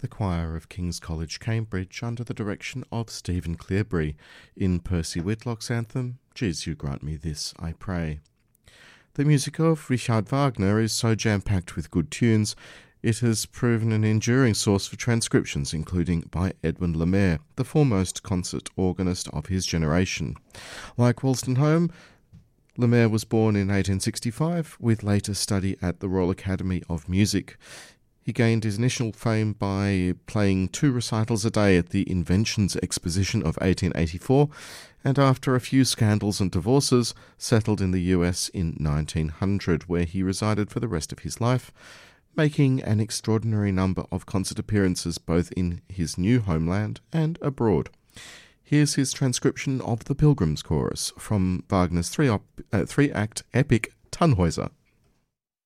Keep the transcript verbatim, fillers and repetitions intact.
the choir of King's College, Cambridge, under the direction of Stephen Cleobury, in Percy Whitlock's anthem, "Jesu, You Grant Me This, I Pray." The music of Richard Wagner is so jam-packed with good tunes, it has proven an enduring source for transcriptions, including by Edwin Lemaire, the foremost concert organist of his generation. Like Wolstenholme, Lemaire was born in eighteen sixty-five, with later study at the Royal Academy of Music. He gained his initial fame by playing two recitals a day at the Inventions Exposition of eighteen eighty-four, and after a few scandals and divorces, settled in the U S in nineteen hundred, where he resided for the rest of his life, making an extraordinary number of concert appearances both in his new homeland and abroad. Here's his transcription of the Pilgrim's Chorus from Wagner's three op- uh, three-act epic Tannhäuser.